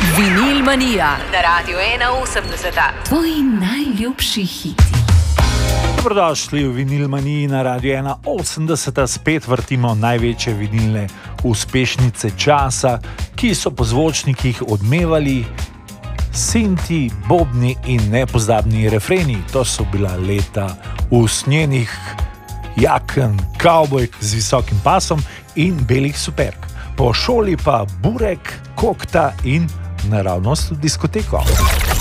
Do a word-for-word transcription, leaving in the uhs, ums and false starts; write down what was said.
Vinilmanija na Radiu ena osemdeset. Tvoji najljubši hiti. Dobrodošli v Vinilmaniji na Radiu ena osemdeset. Spet vrtimo največje vinilne uspešnice časa, ki so po zvočnikih odmevali sinti, bobni in nepozabni refreni. To so bila leta usnjenih jaken, kavbojk z visokim pasom in belih superg. Po šoli pa burek, kokta in naravnost v diskoteko.